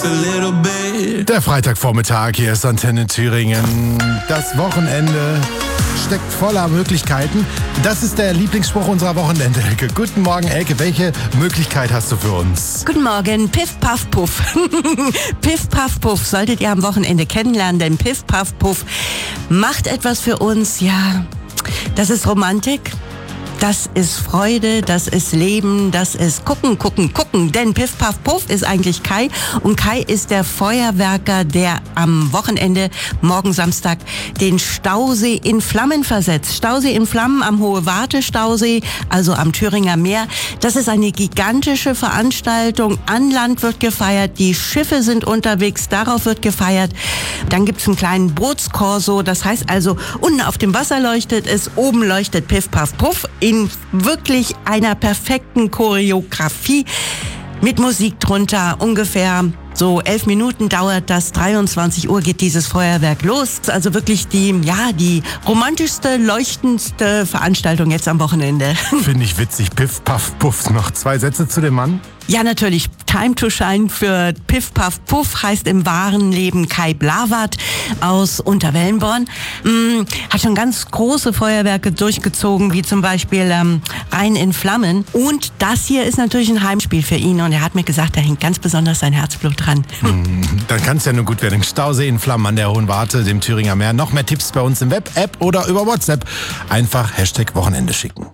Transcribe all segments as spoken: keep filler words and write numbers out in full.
Der Freitagvormittag, hier ist Antenne Thüringen. Das Wochenende steckt voller Möglichkeiten. Das ist der Lieblingsspruch unserer Wochenende, Elke. Guten Morgen, Elke. Welche Möglichkeit hast du für uns? Guten Morgen, Piff, Puff, Puff. Piff, Puff, Puff solltet ihr am Wochenende kennenlernen, denn Piff, Puff, Puff macht etwas für uns, ja, das ist Romantik. Das ist Freude, das ist Leben, das ist gucken, gucken, gucken. Denn Piff, Puff, Puff ist eigentlich Kai. Und Kai ist der Feuerwerker, der am Wochenende, morgen Samstag, den Stausee in Flammen versetzt. Stausee in Flammen am Hohe Warte Stausee, also am Thüringer Meer. Das ist eine gigantische Veranstaltung. An Land wird gefeiert, die Schiffe sind unterwegs, darauf wird gefeiert. Dann gibt's einen kleinen Bootskorso. Das heißt also, unten auf dem Wasser leuchtet es, oben leuchtet Piff, Puff, Puff. In wirklich einer perfekten Choreografie mit Musik drunter. Ungefähr so elf Minuten dauert das, dreiundzwanzig Uhr geht dieses Feuerwerk los. Also wirklich die, ja, die romantischste, leuchtendste Veranstaltung jetzt am Wochenende. Finde ich witzig. Piff, Puff, Puff. Noch zwei Sätze zu dem Mann? Ja, natürlich. Time to Shine für Piff, Puff, Puff heißt im wahren Leben Kai Blawat aus Unterwellenborn. Hm, hat schon ganz große Feuerwerke durchgezogen, wie zum Beispiel ähm, Rhein in Flammen. Und das hier ist natürlich ein Heimspiel für ihn. Und er hat mir gesagt, da hängt ganz besonders sein Herzblut dran. Hm, dann kann es ja nur gut werden. Stausee in Flammen an der Hohen Warte, dem Thüringer Meer. Noch mehr Tipps bei uns im Web, App oder über WhatsApp. Einfach Hashtag Wochenende schicken.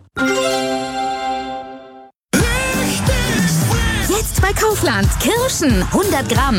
Jetzt bei Kaufland. Kirschen hundert Gramm.